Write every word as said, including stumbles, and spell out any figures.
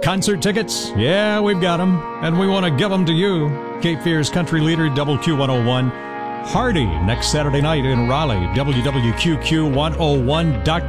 Concert tickets? Yeah, we've got them, and we want to give them to you. Cape Fear's country leader, W Q one oh one. Hardy, next Saturday night in Raleigh, W W Q Q one oh one dot com.